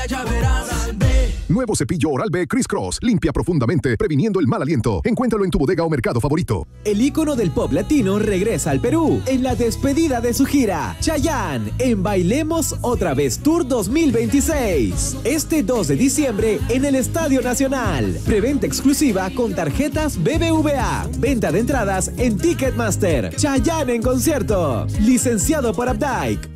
Ya verás. Nuevo cepillo Oral-B Criss Cross. Limpia profundamente, previniendo el mal aliento. Encuéntralo en tu bodega o mercado favorito. El ícono del pop latino regresa al Perú en la despedida de su gira. Chayanne en Bailemos Otra Vez Tour 2026. Este 2 de diciembre en el Estadio Nacional. Preventa exclusiva con tarjetas BBVA. Venta de entradas en Ticketmaster. Chayanne en concierto. Licenciado por Updike.